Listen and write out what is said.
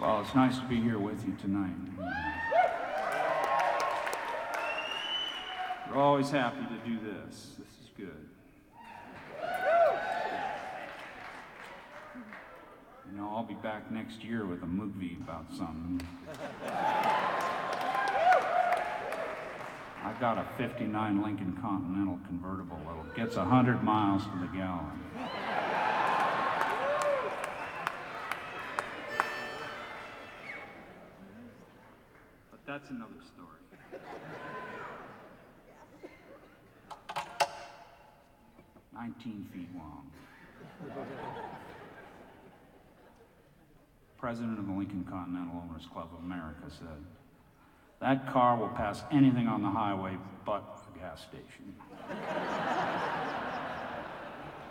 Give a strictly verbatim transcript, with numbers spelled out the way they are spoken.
Well, it's nice to be here with you tonight. We're always happy to do this. This is good. You know, I'll be back next year with a movie about something. I got a fifty-nine Lincoln Continental convertible that gets one hundred miles to the gallon. But that's another story. nineteen feet long. President of the Lincoln Continental Owners Club of America said, "That car will pass anything on the highway but a gas station."